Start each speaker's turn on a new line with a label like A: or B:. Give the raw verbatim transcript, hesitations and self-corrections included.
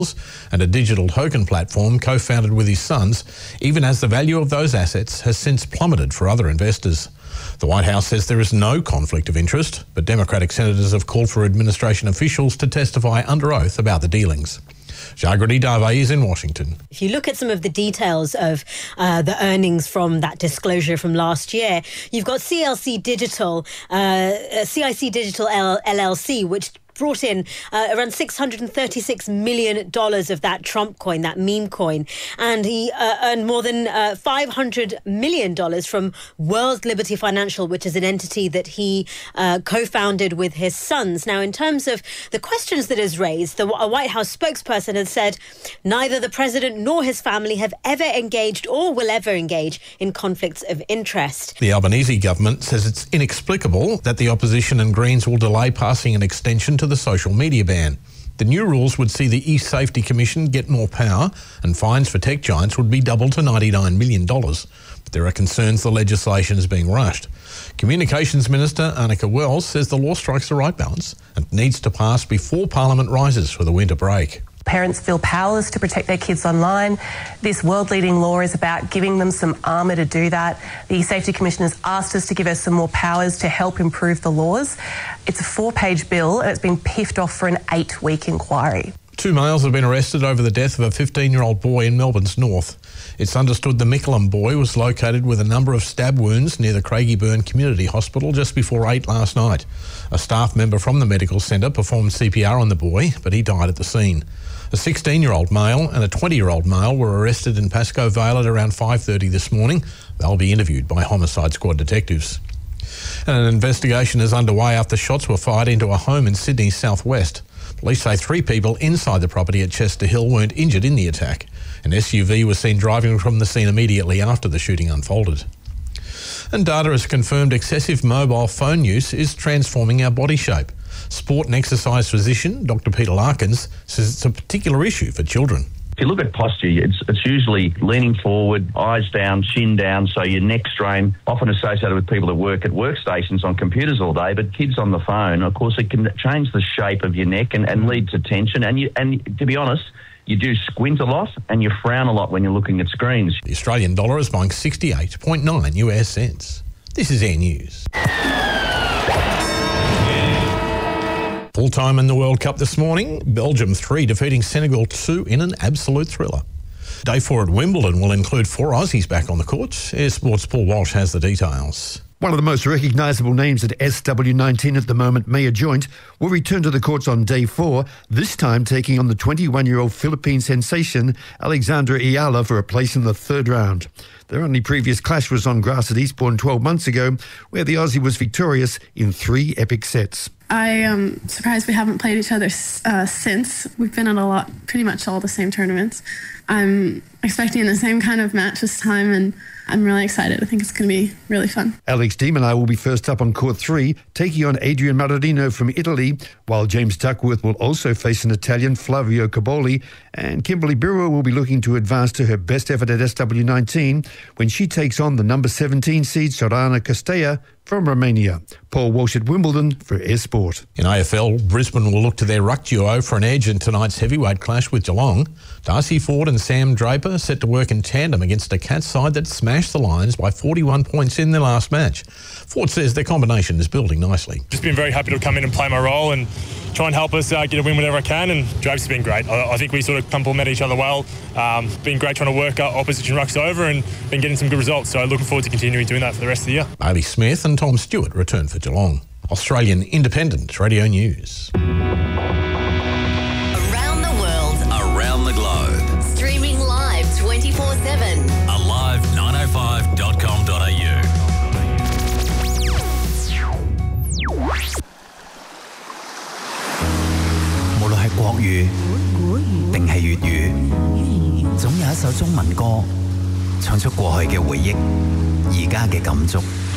A: and a digital token platform co-founded with his sons, even as the value of those assets has since plummeted for other investors. The White House says there is no conflict of interest, but Democratic senators have called for administration officials to testify under oath about the dealings. Jagrati Dave is in Washington.
B: If you look at some of the details of uh, the earnings from that disclosure from last year, you've got C L C Digital, uh, C I C Digital L L C, which brought in uh, around six hundred thirty-six million dollars of that Trump coin, that meme coin. And he uh, earned more than uh, five hundred million dollars from World Liberty Financial, which is an entity that he uh, co-founded with his sons. Now, in terms of the questions that is raised, the a White House spokesperson has said neither the president nor his family have ever engaged or will ever engage in conflicts of interest.
A: The Albanese government says it's inexplicable that the opposition and Greens will delay passing an extension to the social media ban. The new rules would see the E-Safety Commission get more power, and fines for tech giants would be doubled to ninety-nine million dollars. But there are concerns the legislation is being rushed. Communications Minister Annika Wells says the law strikes the right balance and needs to pass before Parliament rises for the winter break.
C: Parents feel powerless to protect their kids online. This world-leading law is about giving them some armour to do that. The Safety Commission has asked us to give us some more powers to help improve the laws. It's a four-page bill and it's been piffed off for an eight-week inquiry.
A: Two males have been arrested over the death of a fifteen-year-old boy in Melbourne's north. It's understood the Mickleham boy was located with a number of stab wounds near the Craigieburn Community Hospital just before eight last night. A staff member from the medical centre performed C P R on the boy, but he died at the scene. A sixteen-year-old male and a twenty-year-old male were arrested in Pascoe Vale at around five thirty this morning. They'll be interviewed by Homicide Squad detectives. And an investigation is underway after shots were fired into a home in Sydney's southwest. Police say three people inside the property at Chester Hill weren't injured in the attack. An S U V was seen driving from the scene immediately after the shooting unfolded. And data has confirmed excessive mobile phone use is transforming our body shape. Sport and exercise physician Doctor Peter Larkins says it's a particular issue for children.
D: If you look at posture, it's, it's usually leaning forward, eyes down, chin down, so your neck strain, often associated with people that work at workstations on computers all day, but kids on the phone, of course, it can change the shape of your neck and, and lead to tension. And, you, and to be honest, you do squint a lot and you frown a lot when you're looking at screens.
A: The Australian dollar is buying sixty-eight point nine U S cents. This is Air News. Full time in the World Cup this morning. Belgium three defeating Senegal two in an absolute thriller. Day four at Wimbledon will include four Aussies back on the court. Air Sports' Paul Walsh has the details.
E: One of the most recognisable names at S W nineteen at the moment, Maya Joint, will return to the courts on day four, this time taking on the twenty-one-year-old Philippine sensation Alexandra Ayala for a place in the third round. Their only previous clash was on grass at Eastbourne twelve months ago, where the Aussie was victorious in three epic sets.
F: I am surprised we haven't played each other uh, since. We've been at a lot, pretty much all the same tournaments. I'm expecting the same kind of match this time, and I'm really excited. I think it's going to be really fun.
E: Alex de Minaur will be first up on court three, taking on Adrian Marino from Italy, while James Duckworth will also face an Italian, Flavio Caboli, and Kimberly Birrer will be looking to advance to her best effort at S W nineteen when she takes on the number seventeen seed Sorana Castella from Romania. Paul Walsh at Wimbledon for Air Sport.
A: In A F L, Brisbane will look to their ruck duo for an edge in tonight's heavyweight clash with Geelong. Darcy Ford and Sam Draper set to work in tandem against a Cats side that smashed the Lions by forty-one points in their last match. Ford says their combination is building nicely.
G: Just been very happy to come in and play my role and try and help us uh, get a win whenever I can, and Drapes has been great. I, I think we sort of complement each other well. Um, been great trying to work uh, opposition rucks over and been getting some good results, so looking forward to continuing doing that for the rest of the year.
A: Bailey Smith and Tom Stewart return for Geelong. Australian Independent Radio News.
H: Around the world, around the globe. Streaming live twenty-four seven. Alive nine oh five dot com dot a u.
I: 無論係國語定係粵語，總有一首中文歌唱出過去嘅回憶，而家嘅感觸。